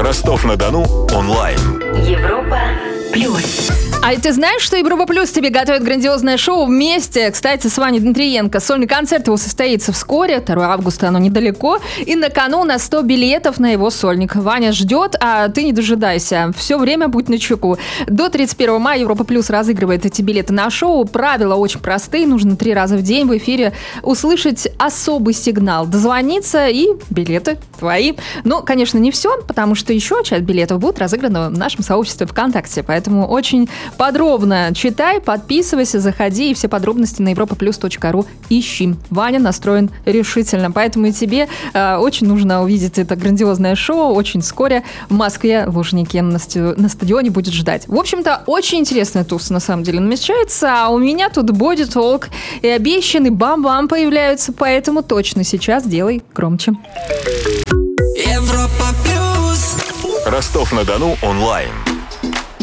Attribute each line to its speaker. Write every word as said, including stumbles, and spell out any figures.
Speaker 1: Ростов-на-Дону онлайн.
Speaker 2: Европа плюс.
Speaker 3: А ты знаешь, что Европа Плюс тебе готовит грандиозное шоу вместе, кстати, с Ваней Дмитриенко. Сольный концерт его состоится вскоре, второго августа, оно недалеко. И на кону на сто билетов на его сольник. Ваня ждет, а ты не дожидайся. Все время будь начеку. До тридцать первого мая Европа Плюс разыгрывает эти билеты на шоу. Правила очень простые. Нужно три раза в день в эфире услышать особый сигнал, дозвониться, и билеты твои. Но, конечно, не все, потому что еще часть билетов будет разыграна в нашем сообществе ВКонтакте. Поэтому очень подробно читай, подписывайся, заходи, и все подробности на европа плюс точка ру ищи. Ваня настроен решительно, поэтому и тебе э, очень нужно увидеть это грандиозное шоу очень вскоре в Москве. В Лужнике на, стадионе, на стадионе будет ждать. В общем-то, очень интересная туса на самом деле намечается, а у меня тут бодитолк и обещанный бам-бам появляются, поэтому точно сейчас делай громче.
Speaker 1: Ростов-на-Дону онлайн.